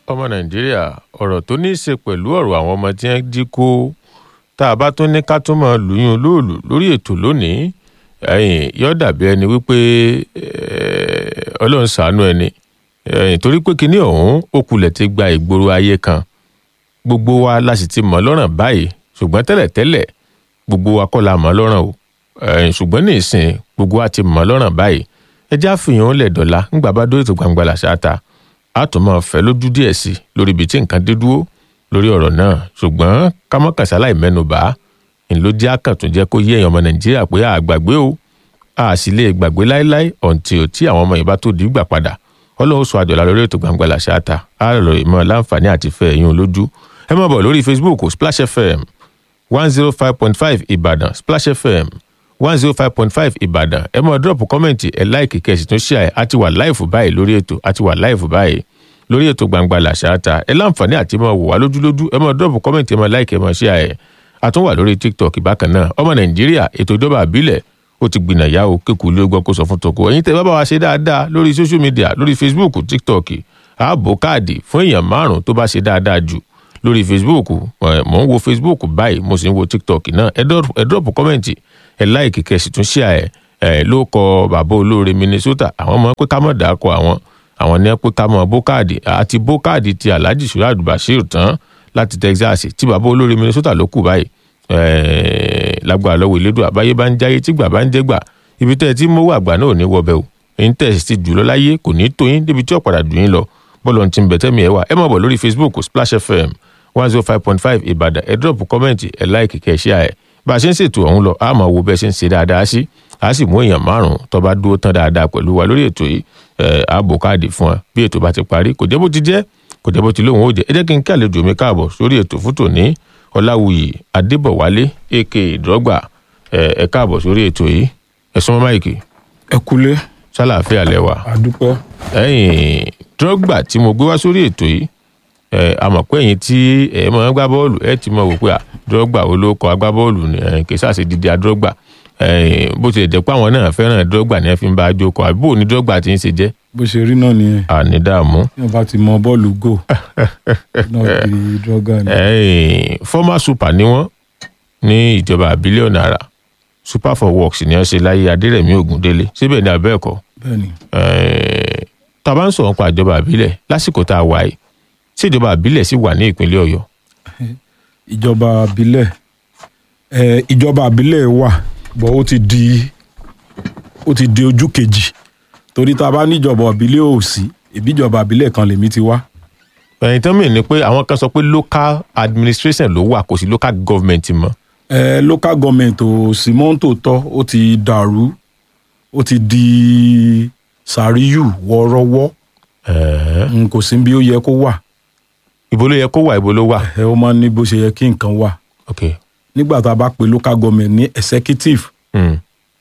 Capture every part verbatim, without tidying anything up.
ọmọ nàìjíríà ọ̀rọ̀ tó ní í ṣe pẹ̀lú ọ̀rọ̀ àwọn ọmọ tí wọ́n jí kó tá a bá tún ní ká tún máa lùyún olóòlù lórí ètò lónìí ẹ̀yìn yóò dàbí ẹni wípé ọlọ́run ṣàánú ẹni ẹ̀yìn torí pé kinní ọ̀hún ó kulẹ̀ ti gba ìgboro ayé kan gbogbo wa la sì ti mọ̀ lọ́rùn báyìí ṣùgbọ́n tẹ́lẹ̀tẹ́lẹ̀ gbogbo wa kọ́ la mọ̀ lọ́rùn o ẹ̀yìn ṣùgbọ́n ní ìsìn gbogbo wa ti mọ̀ lọ́rùn báyìí ẹ já fìyàn lẹ̀ dọ̀la ńgbà bá dórí ètò gbangba làṣáta a tún máa fẹ́ lójú díẹ̀ sí lórí ibi tí nǹkan dé dúró lórí ọ̀rọ̀ náà ṣùgbọ́n kámọ́kànsá láì mẹ́nubà ńlọdí àkàntún jẹ́ kó yé èèyàn ọmọ nàìjíríà pé a gbàgbé o a sì lè gbàgbé láéláé ọ̀ǹtì ò tí àwọn ọmọ yìí bá tó di gbà padà ọlọ́run sọ àjọ̀lá lórí ètò gbangba làṣáta a lọ ìmọ̀ láǹfààní àti fẹ́ ẹ̀yìn lójú ẹ máa bọ̀ lórí Facebook Splash F M one zero five point five Ìbàdàn Splash F M one zero five point five Ìbàdàn ẹ máa drop kọ́mẹ̀ntì ẹ láìkì kẹ̀sì tún ṣíà ẹ àti wà láìfù báyìí lórí ètò àti wà láìfù báyìí lórí ètò gbangba làṣáta ẹ láǹfààní àti máa wò wá lójúlójú ẹ máa drop kọ́mẹ̀ntì ẹ máa láìkì ẹ máa ṣíà ẹ àtún wà lórí TikTok bákan náà ọmọ Nàìjíríà ètò ìjọba àbílẹ̀ ó ti gbìnà yá o kéku ló gbọ́ kó sọ fún toko ẹ̀yin tẹ́ bá bá wa ṣe dáadáa lórí social media lórí Facebook TikTok ààbò káàdì fún èèyàn márùn tó bá ṣe dáadáa jù lórí Facebook mò ń wo Facebook báyìí mo sì ń wo TikTok náà ẹ drop kọ́mẹ̀ntì ẹ láìkì kẹsì tún ṣíà ẹ ẹ ló kọ bàbá olóore Minnesota àwọn ọmọ pé ká mọ̀ dáko àwọn àwọn ní pé ká mọ̀ bókáàdì àti bókáàdì ti Alhaji Suraj Bashir tán láti Texas tí bàbá olóore Minnesota ló kù báyìí lágbára lọ́wọ́ ìlédùn àbáyé bá ń jáyé tí gbà bá ń jẹ́ gbà ibi tẹ́ ẹ tí mówó àgbà náà ò ní wọbẹ̀ o èyí tẹ̀ sí jùlọ láyé kò ní tó yín débi tí ọ̀padà dùn yín lọ bọ́ọ̀lù ti ń bẹ̀ tẹ́mi ẹ̀ wá ẹ máa bọ̀ lórí Facebook Splash F M one zero five point five Ìbàdàn ẹ drop kọ́mẹ̀ntì ẹ láìkì kẹ́ ẹ ṣíà ẹ bá a ṣe ń ṣètò ọ̀hún lọ a máa wo bẹ́ẹ̀ ṣe ń ṣe dáadáa sí a sì mú èèyàn márùn-ún tó bá dúró tán dáadáa pẹ̀lú wa lórí ètò yìí ààbò káàdì fún wa bí ètò bá ti parí kò jẹ́ bó ti jẹ́ kò jẹ́ bó ti lóhùn ó jẹ́ ẹ jẹ́ kí n kí àlejò mi káàbọ̀ sórí ètò fún tòní Ọláwuyì Adébọ̀wálé aka Drogba ẹ káàbọ̀ sórí ètò yìí ẹ súnmọ́ máìkì. ẹ kúlé. sálàáfíà lẹ́wà. àdúpẹ́. ẹ̀yin Drogba tí mo gbé wá sórí ètò yìí ẹ àmọ́ pé ẹ̀yin tí ẹ máa ń gbá bọ́ọ̀lù ẹ ti mọ̀ wò pé Drogba olóko agbábọ́ọ̀lù ni kì í ṣàṣe dídí Drogba bó ti jẹ́ pé àwọn náà fẹ́ràn Drogba ní ẹ fi ń bá a jókòó àbí bò ní Drogba ti ń ṣe jẹ́. bó ṣe rí náà nìyẹn. àní dààmú. tí wọn bá ti mọ bọ́ọ̀lù gò náà di Drogba ni. former super ni wọ́n ní ìjọba bílíọ̀nù náírà super for works ni wọ́n ṣe láyé Adérẹ̀mí Ògúndélé síbẹ̀ ní abẹ́ẹ̀kọ́. bẹ́ẹ̀ni. tá a bá ń sọ̀rọ̀ nípa ìjọba àbílẹ̀ lásìkò tá a wà yìí ṣé ìjọba àbílẹ̀ sì wà ní ìpínlẹ̀ Ọ̀yọ́. ìjọba àbílẹ̀ ìjọba àbílẹ̀ wà bọ́ ó ti di ó ti di ojú kejì torí tá a bá níjọba àbílẹ̀ ò sí ìbí ìjọba àbílẹ̀ kan lèmi ti wá. ẹ̀yin tán mìíràn ni pé àwọn kan sọ pé local administration ló wà kò sí local government mọ́. ẹ local government ò sí mọ́ tòótọ́ ó ti dàrú ó ti di sàríyù wọ́ọ́rọ́wọ́ n kò sí bí ó yẹ kó wà. ibo ló yẹ kó wà ibo ló wà. ẹ ó máa ń ní bó ṣe yẹ kí nǹkan wà. ok. nígbà tá a bá pe local government ní executive Mm.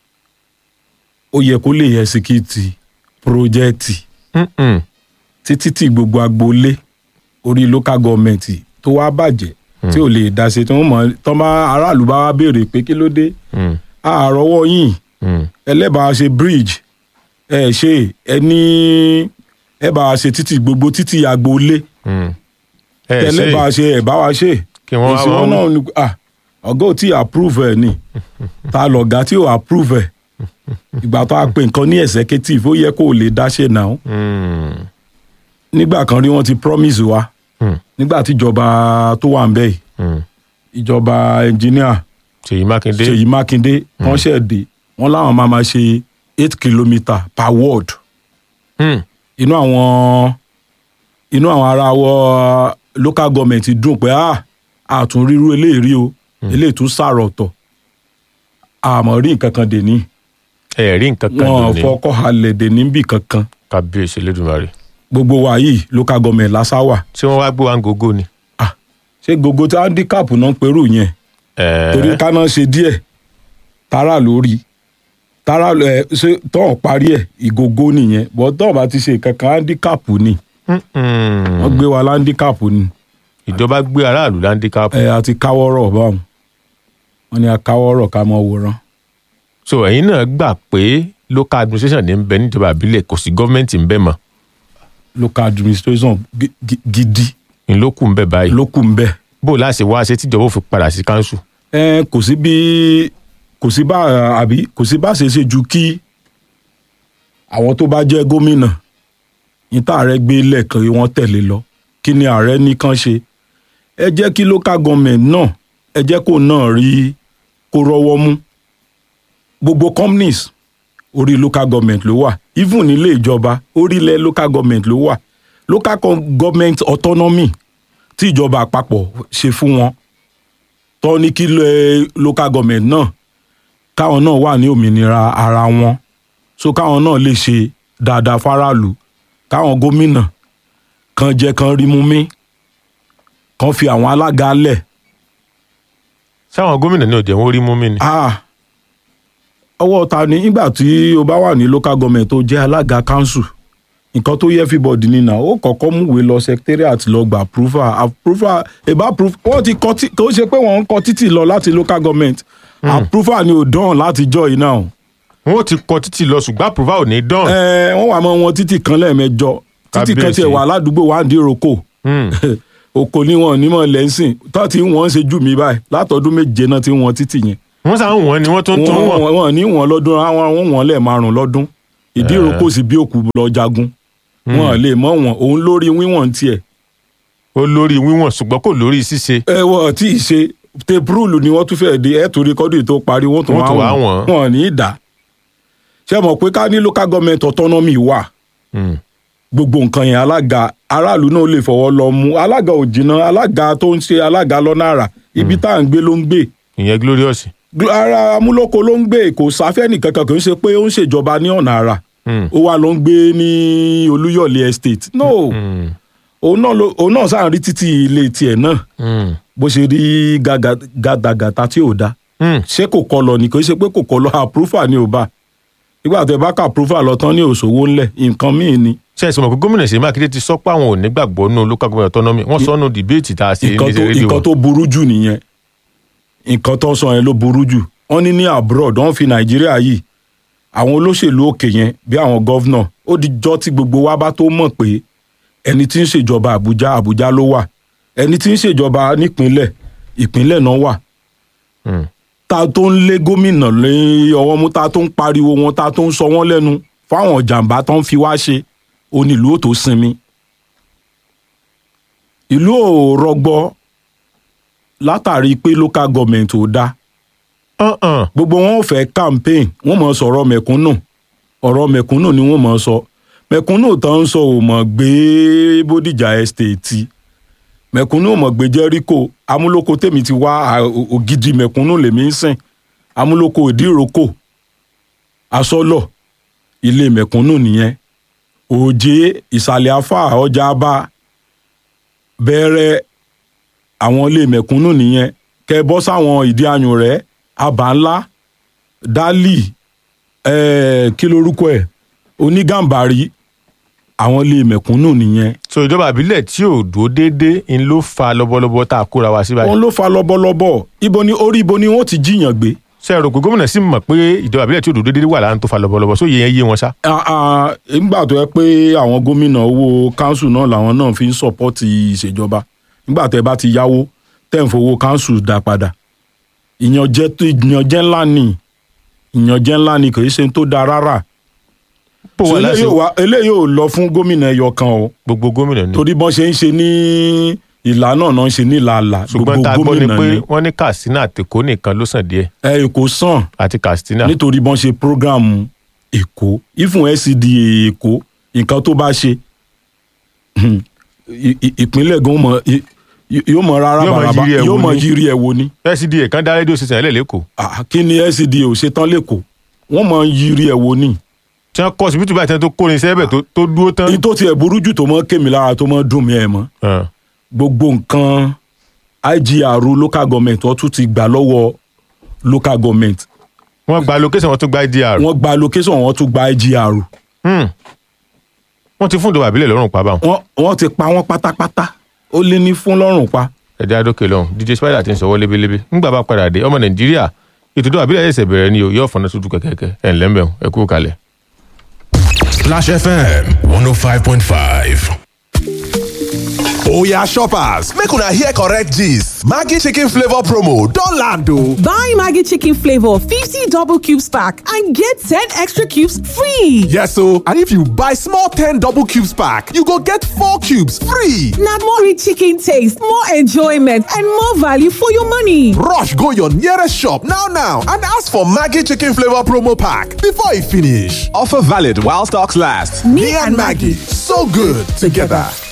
ó yẹ kó lè execute project Mm-mm. títí tí gbogbo agboolé orí local government tó wá bàjẹ́ tí ò lè dá ṣe tí wọ́n mọ̀ tọ́ bá aráàlú bá wá béèrè pé kí ló dé Mm. àárọ̀wọ́ yìí Mm. ẹlẹ́bàá ṣe bridge ẹ ṣe ẹ ní ẹ bá ṣe títì gbogbo títì agboolé Mm. ẹ ẹlẹ́bàá ṣe ẹ bá wa ṣe kí wọ́n wá èsì wọn náà ni ah ọ̀gá ò tí ì approve ẹ̀ ni ta lọ̀gá tí ò approve ẹ̀ ìgbà tó a pè nǹkan ní executive ó yẹ kó o lè dá ṣe náà. Mm. nígbà kan rí wọ́n ti promise wa Mm. nígbà tí ìjọba tó wà ń bẹ̀ yìí Mm. ìjọba engineer Ṣèyí Mákindé. Ṣèyí Mákindé wọ́n ṣẹ̀ dé wọ́n láwọn máa ma ṣe eight kilometre per ward Mm. inú àwọn inú àwọn ará wọ local government dùn pé ah àtúnrírú eléyìí rí o eléyìí tún sàrọ̀tọ̀ àmọ́ rí nǹkan kan dè ní ẹ rí nǹkan kan wọn lónìí. fọkọ́ halẹ̀ dè ní bì kankan kábíyèsí Elédùmarè. gbogbo wa yìí local government lásà wà ṣé wọ́n wá gbé wa ń gogo ni. ah ṣé gbogbo tí handicap náà ń perú yẹn Ẹ̀ẹ́. torí káná ṣe díẹ̀ tara lórí tara ẹ ṣe tọ́hún parí ẹ̀ ìgógó nìyẹn bọ́ tọ́hún bá ti ṣe kankan handicap ni Mm-mm. wọ́n gbé wa handicap ni ìjọba gbé aráàlú láńdíkàpù. ẹ àti káwọ́rọ̀ báwọn wọ́n ní akáwọ́rọ̀ ká mọ́ wòran. so ẹ̀yin náà gbà pé local administration ní ń bẹ níjọba àbílẹ̀ kò sí gọ́ọ̀mẹ̀ntì ń bẹ mọ́. local administration gi- gi- gidi ìlókù ń bẹ báyìí ló kù ń bẹ̀. bó láti wá ṣe tíjọba ò fi padà sí káńsù. ẹ kò sí bí kò sí bá àbí kò sí bá ṣe ṣe ju kí àwọn tó bá jẹ́ gómìnà níta ààrẹ gbé lẹ́ẹ̀kan wọ́n tẹ̀lé lọ kí ni ààrẹ nìkan ṣe ẹ jẹ́ kí local government náà ẹ jẹ́ kó náà rí kó rọ́wọ́ mú gbogbo companies orí local government ló wà even nílé ìjọba orílẹ̀ local government ló wà local government autonomy tí ìjọba àpapọ̀ ṣe fún wọn tó ní kí local government náà káwọn náà wà ní òmìnira ara wọn so káwọn náà lè ṣe dáadáa fáráàlú káwọn gómìnà kan jẹ́ kan rí mú mí kan fi àwọn alága lẹ̀. sáwọn gómìnà ní òjò wọn rí mú mi ni. ah ọwọ́ ta ni nígbà tí o bá wà ní local government tó jẹ́ alága council nǹkan tó yẹ everybody ni náà ó kọ́kọ́ múwèé lọ secretariat lọ gba approval approval eba approve wọ́n ti kọ́ tí kò ṣe pé wọ́n ń kọ́ títì lọ láti local government mm. approval ni ò dán láti jọ yìí náà. wọ́n ti kọ́ títì lọ ṣùgbọ́n approval ò ní dán. ẹ wọ́n wà mọ́ wọn títì kan lẹ́ẹ̀mẹjọ títì kan tiẹ̀ wà ládùúgbò wà ń dín roko oko ni wọn onímọ̀ lẹ́sìn tó ti wọ́n ṣe jù mí báyìí látọdún méje náà ti wọ́n títì yẹn. wọ́n sàn wọ́n ni wọ́n tún tún wọ́n. wọ́n ní wọ́n lọ́dún àwọn wọ́n lẹ̀ márùn lọ́dún ìdí roko sì bí òkú lọ jagun wọn lè mọ wọn òun lórí wíwọ̀n tiẹ̀. ó lórí wíwọ̀n ṣùgbọ́n kò lórí ṣíṣe. ẹ wọ́n tí ì ṣe tepurulu ni wọ́n tún fẹ́ẹ́ di ẹ̀ torí kọ́dún tó parí wọ́n tún wá wọn wọn ní í dá. ṣé mọ̀ pé ká ní local government autonomy wà gbogbo nǹkan yẹn alága aráàlú náà lè fọwọ́ lọ mú alága ò jìnnà alága tó ń ṣe alága lọ́nà àrà ibi tá à ń gbé ló ń gbé. ìyẹn glorious. ara amúlòkó ló ń gbé kò sáfẹ́ nìkankan kò ń ṣe pé ó ń ṣèjọba ní ọ̀nà àrà ó wà ló ń gbé ní olúyọ̀lé estate no òun náà sáà rí títí ilé tiẹ̀ náà bó ṣe rí gàdàgàtà tí ò dá ṣé kò kọ lọ ní kò ṣe pé kò kọ lọ approval ni ò bá nígbà tó bá ká approval lọ tán ní òṣòwò ńlẹ̀ nǹkan míì ni. ṣé ẹ sọ ma pé gómìnà Ṣèyí Mákindé ti sọ pé àwọn ò ní gbàgbọ́ nínú local government autonomy wọ́n sọ nù dìbéètì tá a ṣe ní ṣe rédíò. nǹkan tó burú jù nìyẹn nǹkan tó sọ yẹn ló burú jù wọ́n ní ní abroad wọ́n fi Nàìjíríà yìí àwọn olóṣèlú òkè yẹn bí àwọn gọ́vnọ̀ ó dijọ́ tí gbogbo wa bá tó mọ̀ pé ẹni tí ń ṣèjọba Àbújá Àbújá ló wà ẹni tí ń ṣèjọba nípínlẹ̀ ìpínlẹ̀ náà wà. ta tó ń lé gómìnà lé ọwọ́ mú ta tó ń pariwo wọn ta tó ń sọ wọ́n lẹ́nu fáwọn jàǹbá tó ń fi wá ṣe onílùú ò tó sinmi. ìlú ò rọgbọ látàrí pé local government ò dáa. Uh-uh. gbogbo wọn ò fẹ́ campaign wọ́n mọ̀ sọ̀rọ̀ mẹ̀kúnnù ọ̀rọ̀ mẹ̀kúnnù ni wọ́n mọ̀ sọ mẹ̀kúnnù tó ń sọ ò mọ̀ gbé Bódìjà estate mẹ̀kúnnù ò mọ̀ gbé Jẹ́ríkò amúlòkó tèmi ti wá ògidì mẹ̀kúnnù lèmi ń sìn amúlòkó ìdíròkò asọ́lọ̀ ilé mẹ̀kúnnù nìyẹn Òjé ìsàlẹ̀ afá ọjà abá bẹ̀rẹ̀ àwọn ilé mẹ̀kúnnù nìyẹn kẹ bọ́ sáwọn ìdí ayùn rẹ̀ àbá ńlá dálì eh, kí lorúkọ ẹ̀ onígàmbàrí àwọn ilé mẹ̀kúnnù nìyẹn. so ìjọba àbílẹ̀ tí ò dúró déédéé ń ló fa lọ́bọ̀lọ́bọ̀ tá a kóra wa sí báyìí. wọ́n ló fa lọ́bọ̀lọ́bọ̀ ibo ni orí ibo ni wọ́n ti jiyàn gbé. ṣé ẹ rò pé gómìnà sì mọ̀ pé ìjọba àbílẹ̀ tí ò dúró déédéé wà lára tó fa lọ́bọ̀lọ́bọ̀ sóye yẹn yé wọn ṣá. nígbà tó yẹ pé àwọn gómìnà owó káńsù náà làwọn náà fi ń sọ̀pọ́tì ìṣèjọba nígbà tẹ́ bá ti yáwó tẹ́ ń fowó káńsù dá padà ìyànjẹ tó ìyànjẹ ńlá ni ìyànjẹ ńlá ni kì í ṣe tó dáa rárá. eléyìí ò lọ fún gómìnà ẹyọ kan o. gbogbo gómìnà ni. torí bọ́n ṣe ń ṣe ní ìlànà náà ń ṣe ní ìlàlà. ṣùgbọ́n tá a gbọ́ ni pé wọ́n ní Katsina àti Èkó nìkan ló sàn díẹ̀. ẹ Èkó sàn. àti Katsina. nítorí bọ́n ṣe prógráàmù Èkó ìfún L C D A Èkó nǹkan tó bá ṣe ìpínlẹ̀ gan mọ̀ yóò mọ rárá baraba yóò mọ yiri ẹ wo ni. L C D A kan dá rédíò sísè ẹlẹ́ lẹ́kọ̀ọ́. kí ni L C D A ò ṣe tán lẹ́kọ̀ọ́ wọ́n mọ yiri ẹ wo ni. tí wọ́n kọ́ síbítù báyìí tí wọ́n tó kórin sẹ́bẹ̀ tó dúró tán. ní tó tiẹ̀ burú jù tó mọ́ kémi lára tó mọ́ dùn mí ẹ̀ mọ́. gbogbo nǹkan I G R local government wọ́n tún ti gbà lọ́wọ́ local government. wọ́n gba location wọ́n tún gba I G R. wọ́n gba location wọ́n tún gba I G R. wọ́n ti fún ìjọba àbílẹ̀ lọ́rùn pa báwọn. wọ́n ti pa wọ́n pátápátá ó lé ní fún lọ́rùn pa. ẹ̀dá àdókè lọ́hùn D J Spider ti ń sọ̀wọ́ lébélébé ńgbà bá padà dé ọmọ Nàìjíríà ètò ìjọba àbílẹ̀ ẹ̀sẹ̀ bẹ̀rẹ̀ ni yóò fọ̀nà tuntun kẹ̀kẹ́ ẹ̀ ńlẹ́mbẹ̀ẹ́ ẹ kú kalẹ̀. Splash F M one oh five point five. Oya shoppers, make una hear correct gist. Maggi chicken flavor promo don land o. Buy Maggi chicken flavor fifty double cubes pack and get ten extra cubes free. Yes o, and if you buy small ten double cubes pack, you go get four cubes free. Na more rich chicken taste, more enjoyment and more value for your money. Rush go your nearest shop now now and ask for Maggi chicken flavor promo pack before e finish. Offer valid while stocks last. Me, Me and Maggi, so good together.